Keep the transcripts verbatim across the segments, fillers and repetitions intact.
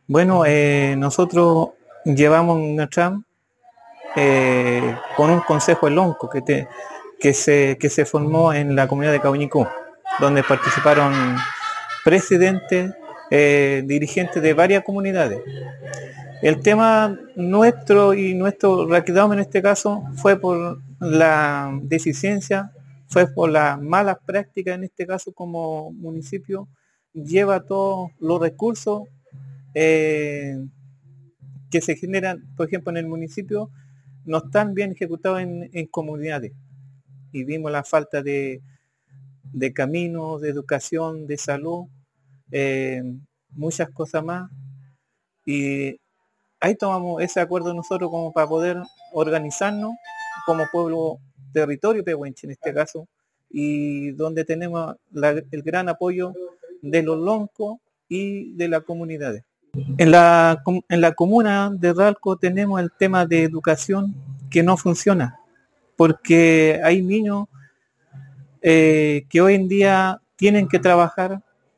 Bueno, eh, nosotros llevamos una tram eh, con un consejo el Lonco que, te, que, se, que se formó en la comunidad de Cahuñicú, donde participaron presidentes, eh, dirigentes de varias comunidades. El tema nuestro y nuestro reclamo en este caso fue por la deficiencia, fue por las malas prácticas en este caso como municipio, lleva todos los recursos eh, que se generan, por ejemplo, en el municipio, no están bien ejecutados en, en comunidades. Y vimos la falta de, de caminos, de educación, de salud, eh, muchas cosas más. Y ahí tomamos ese acuerdo nosotros como para poder organizarnos como pueblo territorio pehuenche en este caso, y donde tenemos la, el gran apoyo de los loncos y de las comunidades. En la, en la comuna de Ralco tenemos el tema de educación que no funciona, porque hay niños eh, que hoy en día tienen que trabajar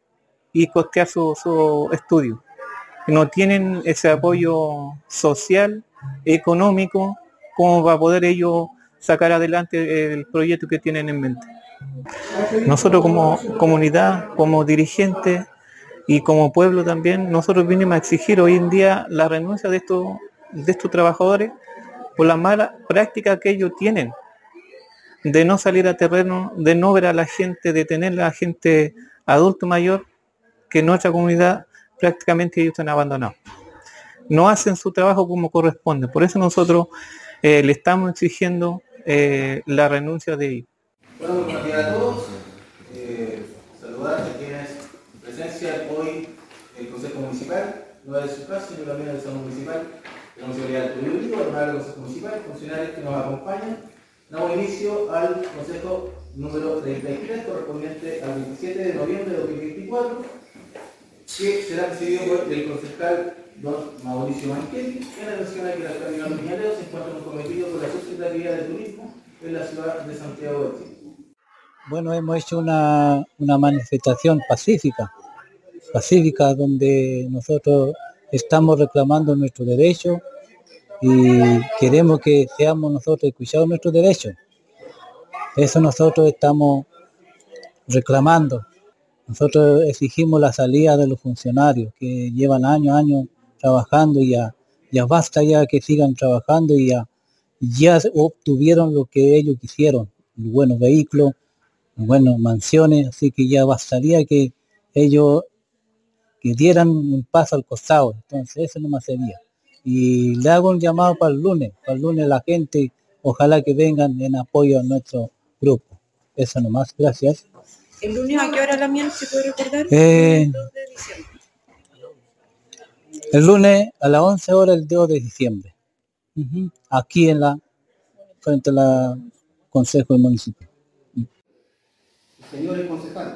y costear su, su estudio. No tienen ese apoyo social, económico, como para poder ellos sacar adelante el proyecto que tienen en mente. Nosotros como comunidad, como dirigentes y como pueblo también, nosotros vinimos a exigir hoy en día la renuncia de estos, de estos trabajadores por la mala práctica que ellos tienen, de no salir a terreno, de no ver a la gente, de tener a la gente adulto mayor, que en nuestra comunidad prácticamente ellos están abandonados. No hacen su trabajo como corresponde. Por eso nosotros eh, le estamos exigiendo eh, la renuncia de ellos. Bueno, muy buenos días a todos. Eh, saludar a quienes presencian hoy el Consejo Municipal, no de su casa, sino también del Salón Municipal, de la Municipalidad del Tuyuyo, el del Consejo Municipal, funcionarios que nos acompañan. Damos inicio al Consejo número treinta y tres, correspondiente al veintisiete de noviembre de dos mil veinticuatro, que será presidido por el concejal don Mauricio Manquelli, en atención a que el alcalde Iván Piñalero se encuentra comprometido con la Subsecretaría de Turismo en la ciudad de Santiago de Chile. Bueno, hemos hecho una, una manifestación pacífica, pacífica donde nosotros estamos reclamando nuestros derechos y queremos que seamos nosotros escuchados nuestros derechos. Eso nosotros estamos reclamando. Nosotros exigimos la salida de los funcionarios que llevan años, años trabajando y ya, ya basta ya que sigan trabajando y ya, ya obtuvieron lo que ellos quisieron, buenos vehículos, buenas mansiones, así que ya bastaría que ellos que dieran un paso al costado, entonces eso nomás sería. Y le hago un llamado para el lunes, para el lunes la gente, ojalá que vengan en apoyo a nuestro grupo. Eso nomás, gracias. ¿El lunes a qué hora la mía se puede recordar? Eh, el dos de diciembre. El lunes a las once horas el dos de diciembre. Uh-huh. Aquí en la, frente a la Consejo del Municipio. Señores concejales,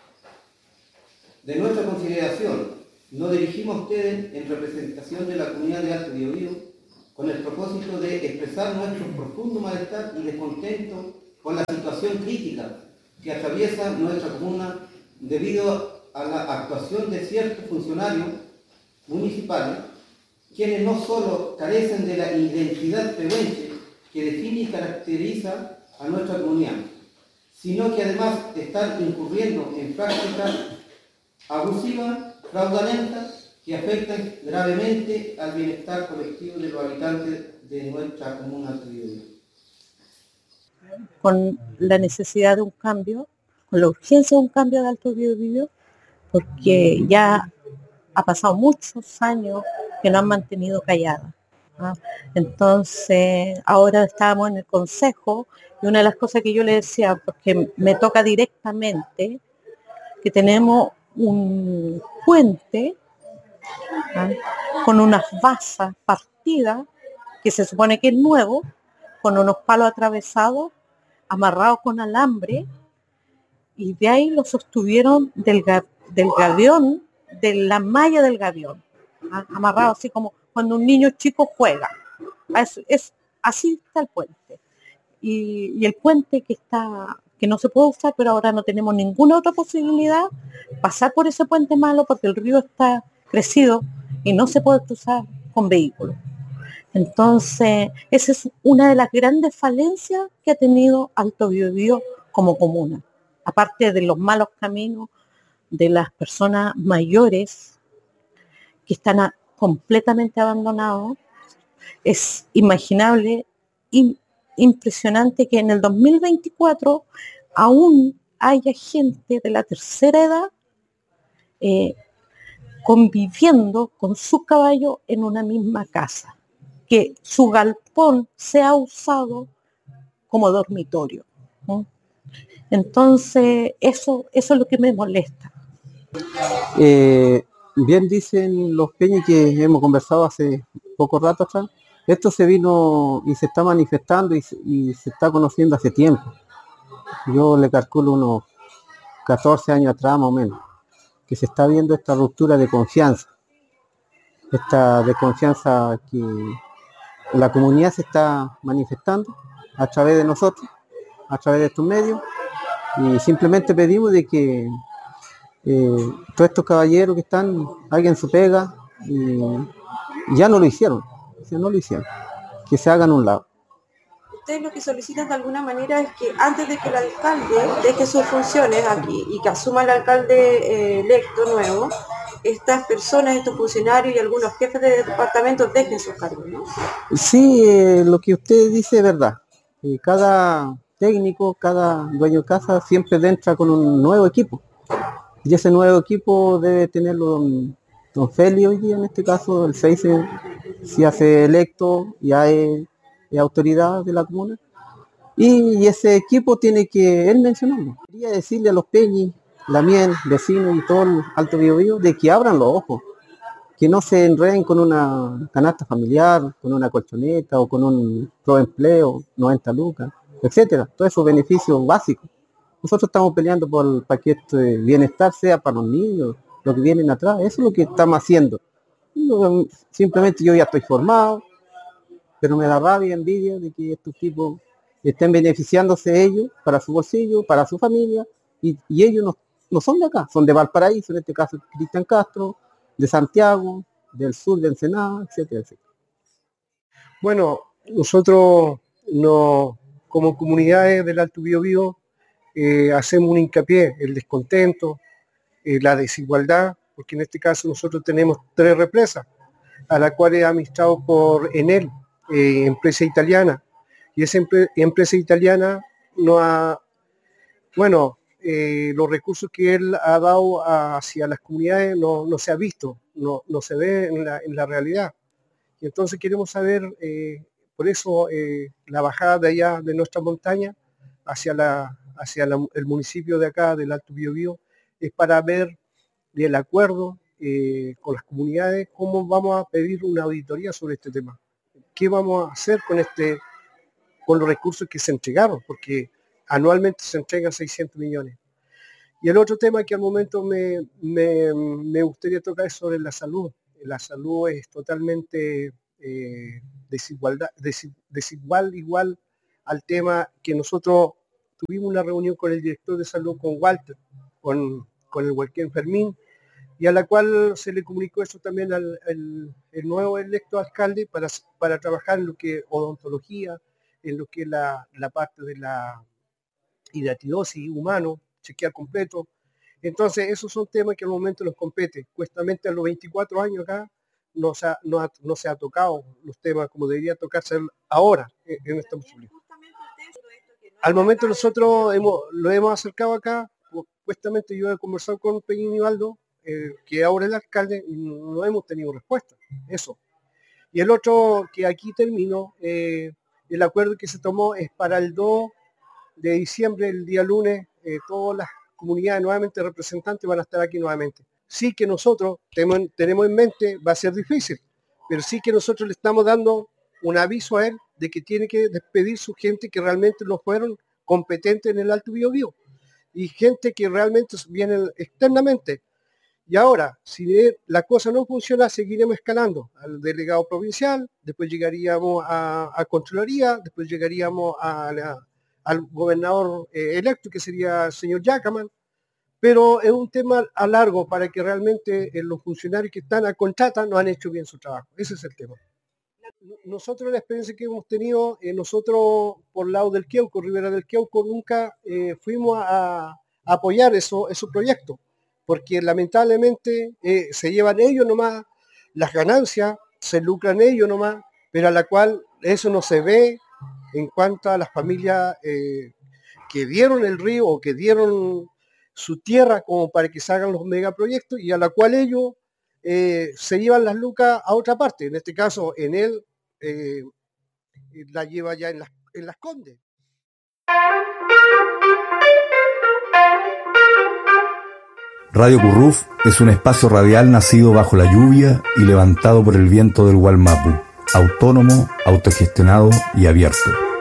de nuestra consideración, nos dirigimos a ustedes en representación de la comunidad de Alto Biobío con el propósito de expresar nuestro profundo malestar y descontento con la situación crítica que atraviesa nuestra comuna debido a la actuación de ciertos funcionarios municipales, quienes no solo carecen de la identidad pehuenche que define y caracteriza a nuestra comunidad, sino que además están incurriendo en prácticas abusivas, fraudulentas, que afectan gravemente al bienestar colectivo de los habitantes de nuestra comuna de Biobío. Con la necesidad de un cambio, con la urgencia de un cambio de Alto Biobío, porque ya ha pasado muchos años que nos han mantenido calladas. ¿Ah? Entonces, ahora estábamos en el consejo y una de las cosas que yo le decía, porque me toca directamente, que tenemos un puente, ¿ah?, con unas basas partidas, que se supone que es nuevo, con unos palos atravesados, amarrados con alambre, y de ahí lo sostuvieron del, del gavión, de la malla del gavión, ¿ah?, amarrado así como cuando un niño chico juega. Es, es, así está el puente. Y, y el puente que está, que no se puede usar, pero ahora no tenemos ninguna otra posibilidad, pasar por ese puente malo porque el río está crecido y no se puede cruzar con vehículos. Entonces, esa es una de las grandes falencias que ha tenido Alto Biobío como comuna. Aparte de los malos caminos de las personas mayores que están a, completamente abandonados, es imaginable, in, impresionante que en el dos mil veinticuatro aún haya gente de la tercera edad eh, conviviendo con su caballo en una misma casa, que su galpón sea usado como dormitorio, ¿no? Entonces, eso, eso es lo que me molesta. Eh, bien dicen los peñas que hemos conversado hace poco rato atrás, esto se vino y se está manifestando y se, y se está conociendo hace tiempo. Yo le calculo unos catorce años atrás más o menos, que se está viendo esta ruptura de confianza, esta desconfianza que la comunidad se está manifestando a través de nosotros, a través de estos medios, y simplemente pedimos de que eh, todos estos caballeros que están, hagan su pega, y ya no lo hicieron, o sea, no lo hicieron, que se hagan a un lado. Ustedes lo que solicitan de alguna manera es que antes de que el alcalde deje sus funciones aquí y que asuma el alcalde eh, electo nuevo, estas personas, estos funcionarios y algunos jefes de departamentos dejen sus cargos, ¿no? Sí, eh, lo que usted dice es verdad. Eh, cada técnico, cada dueño de casa siempre entra con un nuevo equipo. Y ese nuevo equipo debe tenerlo don, don Feli hoy día, en este caso, el seis se, se hace electo, ya es, es autoridad de la comuna. Y, y ese equipo tiene que, él mencionarlo. Quería decirle a los peñis, la miel, vecinos y todo el Alto Biobío, de que abran los ojos, que no se enreden con una canasta familiar, con una colchoneta o con un proempleo, noventa lucas, etcétera. Todos esos beneficios básicos. Nosotros estamos peleando por el paquete de bienestar, sea para los niños, los que vienen atrás. Eso es lo que estamos haciendo. Yo, simplemente yo ya estoy formado, pero me da rabia y envidia de que estos tipos estén beneficiándose ellos para su bolsillo, para su familia, y, y ellos no, no son de acá, son de Valparaíso, en este caso Cristian Castro, de Santiago, del sur de Ensenada, etcétera, etcétera. Bueno, nosotros no, como comunidades del Alto Biobío eh, hacemos un hincapié, el descontento, eh, la desigualdad, porque en este caso nosotros tenemos tres represas, a la cual es administrado por Enel, eh, empresa italiana, y esa empre- empresa italiana no ha, bueno, eh, los recursos que él ha dado hacia las comunidades no, no se ha visto, no, no se ve en la, en la realidad. Y entonces queremos saber, eh, por eso eh, la bajada de allá de nuestra montaña hacia, la, hacia la, el municipio de acá del Alto Biobío es para ver el acuerdo eh, con las comunidades, cómo vamos a pedir una auditoría sobre este tema. ¿Qué vamos a hacer con, este, con los recursos que se entregaron? Porque anualmente se entregan seiscientos millones. Y el otro tema que al momento me, me, me gustaría tocar es sobre la salud. La salud es totalmente eh, desigualdad, des, desigual igual al tema que nosotros tuvimos una reunión con el director de salud, con Walter, con, con el Huelquén Fermín, y a la cual se le comunicó eso también al, al el nuevo electo alcalde para, para trabajar en lo que es odontología, en lo que es la, la parte de la hidatidosis humano, chequear completo. Entonces esos son temas que al momento nos compete. Justamente a los veinticuatro años acá no se ha, no ha, no se ha tocado los temas como debería tocarse ahora en, en esta posibilidad. Al momento nosotros hemos, lo hemos acercado acá, supuestamente yo he conversado con Peña Nivaldo, eh, que ahora es el alcalde, y no, no hemos tenido respuesta, eso. Y el otro que aquí termino, eh, el acuerdo que se tomó es para el dos de diciembre, el día lunes, eh, todas las comunidades nuevamente representantes van a estar aquí nuevamente. Sí que nosotros tenemos, tenemos en mente, va a ser difícil, pero sí que nosotros le estamos dando un aviso a él de que tiene que despedir su gente que realmente no fueron competentes en el Alto Biobío y gente que realmente viene externamente. Y ahora, si la cosa no funciona, seguiremos escalando al delegado provincial, después llegaríamos a, a Contraloría, después llegaríamos a la, al gobernador eh, electo, que sería el señor Yacaman, pero es un tema a largo para que realmente eh, los funcionarios que están a contrata no han hecho bien su trabajo. Ese es el tema. Nosotros la experiencia que hemos tenido, eh, nosotros por el lado del Queuco, Ribera del Queuco, nunca eh, fuimos a, a apoyar eso, esos proyectos, porque lamentablemente eh, se llevan ellos nomás las ganancias, se lucran ellos nomás, pero a la cual eso no se ve en cuanto a las familias eh, que dieron el río o que dieron su tierra como para que se hagan los megaproyectos y a la cual ellos eh, se llevan las lucas a otra parte. En este caso, en él eh, la lleva ya en las, en las Condes. Radio Curruf es un espacio radial nacido bajo la lluvia y levantado por el viento del Gualmapu, autónomo, autogestionado y abierto.